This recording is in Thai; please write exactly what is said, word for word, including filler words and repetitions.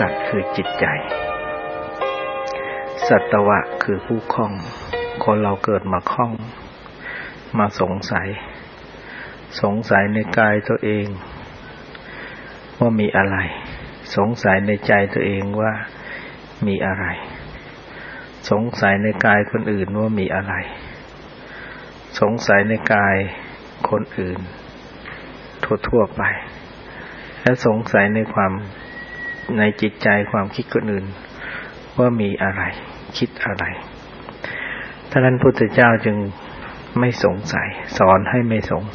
สัตว์คือจิตใจสัตวะคือผู้คล้องคนเราเกิดมาคล้องมาสงสัยสงสัยในกายตัวเองว่ามีอะไรสงสัยในใจตัวเองว่ามีอะไรสงสัยในกายคนอื่นว่ามีอะไรสงสัยในกายคนอื่นทั่วๆไปและสงสัยในความในจิตใจความคิดคนอื่นว่ามีอะไรคิดอะไรท่านพุทธเจ้าจึงไม่สงสัยสอนให้ไม่สง